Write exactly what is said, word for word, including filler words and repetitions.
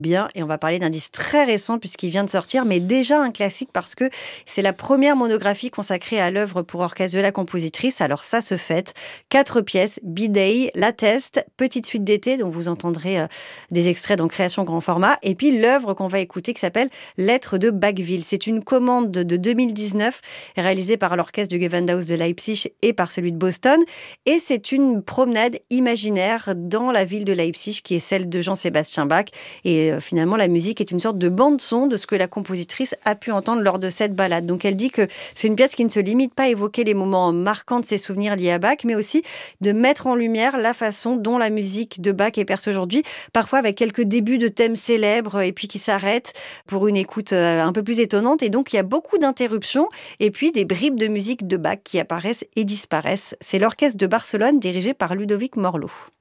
Bien, et on va parler d'un disque très récent puisqu'il vient de sortir, mais déjà un classique parce que c'est la première monographie consacrée à l'œuvre pour orchestre de la compositrice. Alors ça se fête, quatre pièces, Bidet, La Teste, Petite suite d'été, dont vous entendrez euh, des extraits dans Création grand format, et puis l'œuvre qu'on va écouter qui s'appelle Lettres de Bachville. C'est une commande de deux mille dix-neuf réalisée par l'orchestre du Gewandhaus de Leipzig et par celui de Boston, et c'est une promenade imaginaire dans la ville de Leipzig qui est celle de Jean-Sébastien Bach. Et euh, finalement, la musique est une sorte de bande-son de ce que la compositrice a pu entendre lors de cette balade. Donc elle dit que c'est une pièce qui ne se limite pas à évoquer les moments marquants de ses souvenirs liés à Bach, mais aussi de mettre en lumière la façon dont la musique de Bach est perçue aujourd'hui, parfois avec quelques débuts de thèmes célèbres et puis qui s'arrêtent pour une écoute euh, un peu plus étonnante. Et donc il y a beaucoup d'interruptions et puis des bribes de musique de Bach qui apparaissent et disparaissent. C'est l'orchestre de Barcelone dirigé par Ludovic Morlot.